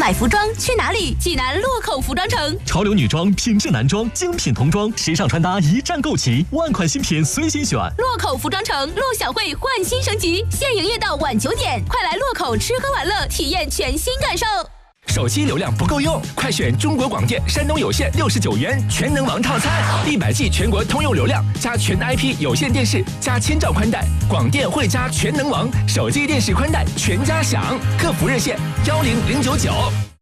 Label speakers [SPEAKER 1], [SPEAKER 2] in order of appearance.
[SPEAKER 1] 买服装去哪里？济南洛口服装城。
[SPEAKER 2] 潮流女装、品质男装、精品童装、时尚穿搭一站购齐，万款新品随心选。
[SPEAKER 1] 洛口服装城，陆小慧焕新升级，现营业到晚9点，快来洛口吃喝玩乐，体验全新感受。
[SPEAKER 3] 手机流量不够用，快选中国广电山东有线69元全能王套餐，100G 全国通用流量加全 IP 有线电视加千兆宽带，广电汇加全能王手机电视宽带全家享，客服热线10099。